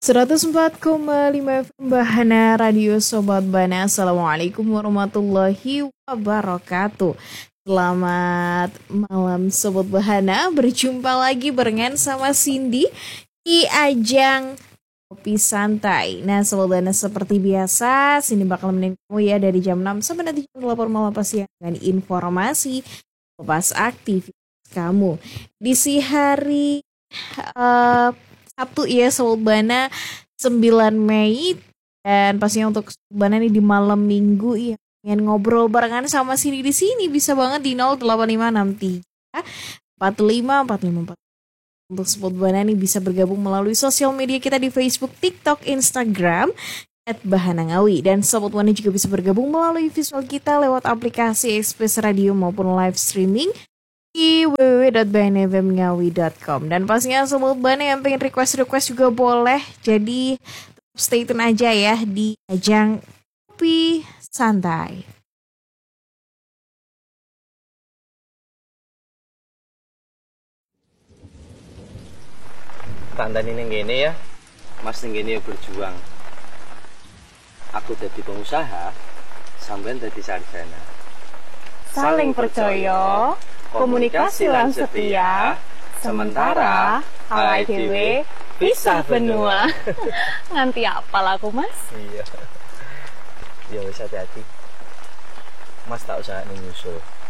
104,5 FM Bahana Radio Sobat Bana. Assalamualaikum warahmatullahi wabarakatuh. Selamat malam Sobat Bahana. Berjumpa lagi barengan sama Cindy di ajang Kopi Santai. Nah Sobat Bana, seperti biasa Cindy bakal menemani kamu ya dari jam 6 sampai nanti jam 8 malam pasti dengan informasi pas aktivitas kamu di si hari Sabtu ya Sobat Bana 9 Mei. Dan pastinya untuk Sobat Bana nih di malam minggu ya pengen ngobrol barengan sama Cindy di sini bisa banget di 08563 454544. Untuk Sobat Bana nih bisa bergabung melalui sosial media kita di Facebook, TikTok, Instagram @bahanangawi. Dan Sobat Bana juga bisa bergabung melalui visual kita lewat aplikasi Express Radio maupun live streaming di www.bahanfmngawi.com. Dan pastinya Sobat Bana yang pengen request juga boleh. Jadi stay tune aja ya di ajang Kopi Santai. Kandani ning ngene ya, Mas ning ngene berjuang. Aku jadi pengusaha, sampean jadi sarjana. Saling percaya, komunikasi lan setia, sementara alai dhewe pisah benua. Nganti apal aku, Mas? Iya. Ya wis hati-hati. Mas tak usah nyusul.